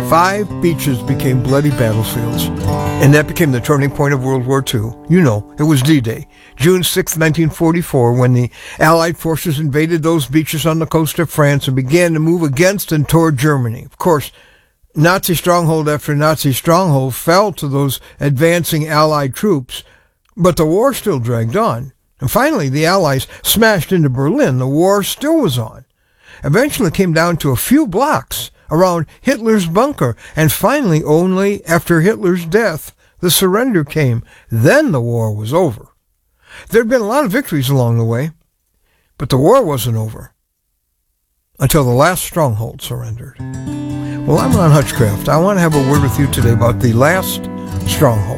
5 beaches became bloody battlefields, and that became the turning point of World War II. You know, it was D-Day, June 6, 1944, when the Allied forces invaded those beaches on the coast of France and began to move against and toward Germany. Of course, Nazi stronghold after Nazi stronghold fell to those advancing Allied troops, but the war still dragged on. And finally, the Allies smashed into Berlin. The war still was on. Eventually it came down to a few blocks around Hitler's bunker, and finally, only after Hitler's death, the surrender came. Then the war was over. There had been a lot of victories along the way, but the war wasn't over until the last stronghold surrendered. Well, I'm Ron Hutchcraft. I want to have a word with you today about the last stronghold.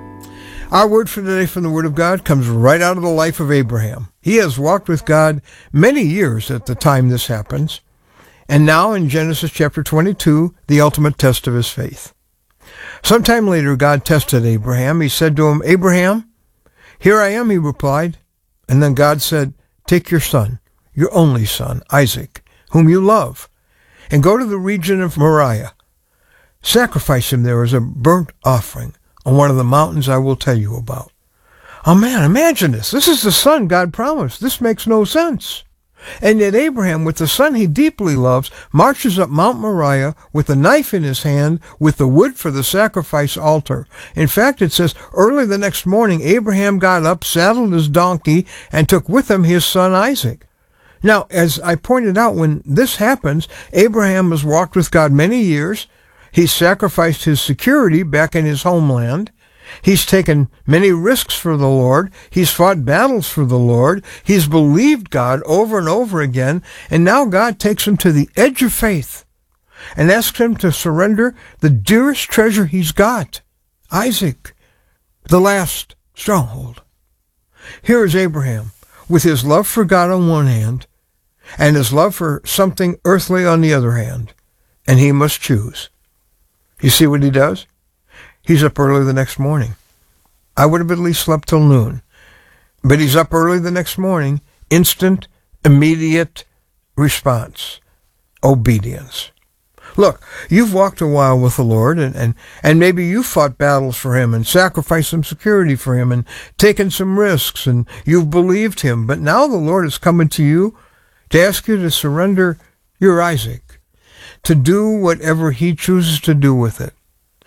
Our word for today from the Word of God comes right out of the life of Abraham. He has walked with God many years at the time this happens, and now in Genesis chapter 22, the ultimate test of his faith. Sometime later, God tested Abraham. He said to him, "Abraham, here I am," he replied. And then God said, "Take your son, your only son, Isaac, whom you love, and go to the region of Moriah. Sacrifice him there as a burnt offering on one of the mountains I will tell you about." Oh man, imagine this. This is the son God promised. This makes no sense. And yet Abraham, with the son he deeply loves, marches up Mount Moriah with a knife in his hand with the wood for the sacrifice altar. In fact, it says, early the next morning, Abraham got up, saddled his donkey, and took with him his son Isaac. Now, as I pointed out, when this happens, Abraham has walked with God many years. He's sacrificed his security back in his homeland. He's taken many risks for the Lord. He's fought battles for the Lord. He's believed God over and over again. And now God takes him to the edge of faith and asks him to surrender the dearest treasure he's got, Isaac, the last stronghold. Here is Abraham with his love for God on one hand and his love for something earthly on the other hand. And he must choose. You see what he does? He's up early the next morning. I would have at least slept till noon. But he's up early the next morning. Instant, immediate response. Obedience. Look, you've walked a while with the Lord, and maybe you've fought battles for him and sacrificed some security for him and taken some risks, and you've believed him. But now the Lord is coming to you to ask you to surrender your Isaac, to do whatever he chooses to do with it.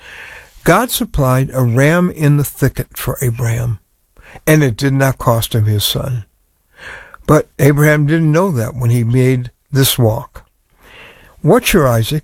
God supplied a ram in the thicket for Abraham, and it did not cost him his son. But Abraham didn't know that when he made this walk. What's your Isaac?